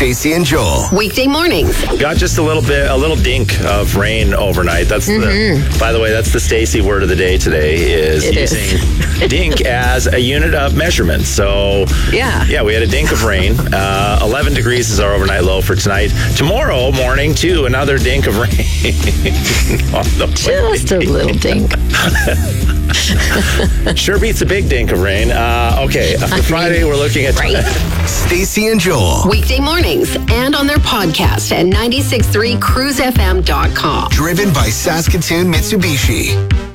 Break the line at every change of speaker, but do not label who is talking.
Stacey and Joel.
Weekday mornings.
Got just a little dink of rain overnight. That's by the way, that's the Stacey word of the day today is using dink as a unit of measurement. So yeah, we had a dink of rain. 11 degrees is our overnight low for tonight. Tomorrow morning, too, another dink of rain.
Just a little dink.
Sure beats a big dink of rain. Okay, for Friday, we're looking at...
Stacey and Joel.
Weekday mornings and on their podcast at 96.3cruisefm.com.
Driven by Saskatoon Mitsubishi.